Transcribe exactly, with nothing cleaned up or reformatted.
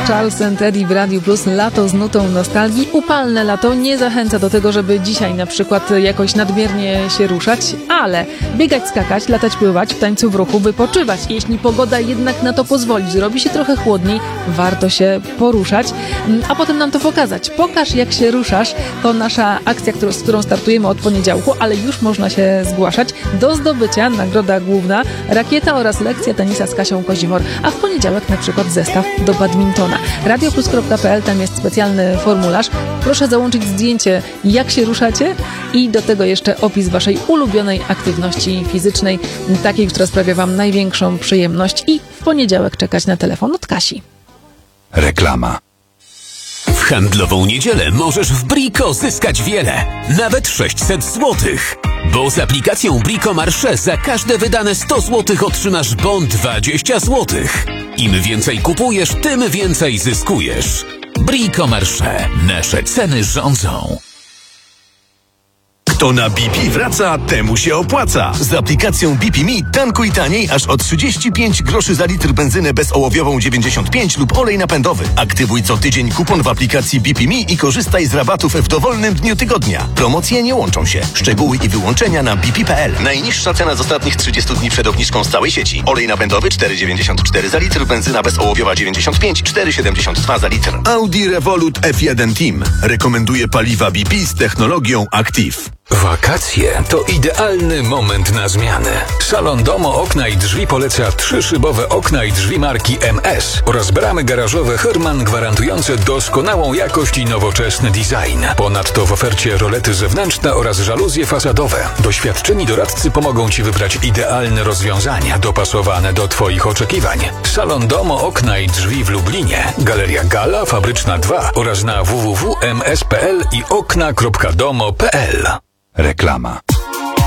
Charles and Eddie w Radiu Plus. Lato z nutą nostalgii. Upalne lato nie zachęca do tego, żeby dzisiaj na przykład jakoś nadmiernie się ruszać, ale biegać, skakać, latać, pływać, w tańcu, w ruchu, wypoczywać. Jeśli pogoda jednak na to pozwoli, zrobi się trochę chłodniej, warto się poruszać, a potem nam to pokazać. Pokaż, jak się ruszasz. To nasza akcja, którą, z którą startujemy od poniedziałku, ale już można się zgłaszać. Do zdobycia nagroda główna, rakieta oraz lekcja tenisa z Kasią Kozimor, a w poniedziałek na przykład zestaw do badmintona. radioplus kropka pe el, tam jest specjalny formularz. Proszę załączyć zdjęcie, jak się ruszacie i do tego jeszcze opis waszej ulubionej aktywności fizycznej, takiej, która sprawia wam największą przyjemność, i w poniedziałek czekać na telefon od Kasi. Reklama. W handlową niedzielę możesz w Brico zyskać wiele, nawet sześćset złotych. Bo z aplikacją Brico Marché za każde wydane sto złotych otrzymasz bon dwadzieścia złotych. Im więcej kupujesz, tym więcej zyskujesz. Brico Marché. Nasze ceny rządzą. Kto na B P wraca, temu się opłaca. Z aplikacją B P Me tankuj taniej aż o trzydzieści pięć groszy za litr benzynę bezołowiową dziewięćdziesiąt pięć lub olej napędowy. Aktywuj co tydzień kupon w aplikacji B P Me i korzystaj z rabatów w dowolnym dniu tygodnia. Promocje nie łączą się. Szczegóły i wyłączenia na b p kropka p l. Najniższa cena z ostatnich trzydziestu dni przed obniżką z całej sieci. Olej napędowy cztery dziewięćdziesiąt cztery za litr, benzyna bezołowiowa dziewięćdziesiąt pięć, cztery siedemdziesiąt dwa za litr. Audi Revolut F jeden Team rekomenduje paliwa B P z technologią Active. Wakacje to idealny moment na zmianę. Salon Domo Okna i Drzwi poleca trzyszybowe okna i drzwi marki M S oraz bramy garażowe Herman gwarantujące doskonałą jakość i nowoczesny design. Ponadto w ofercie rolety zewnętrzne oraz żaluzje fasadowe. Doświadczeni doradcy pomogą Ci wybrać idealne rozwiązania dopasowane do Twoich oczekiwań. Salon Domo Okna i Drzwi w Lublinie, Galeria Gala, Fabryczna dwa oraz na w w w kropka m s kropka p l i okna kropka domo kropka p l. Reklama.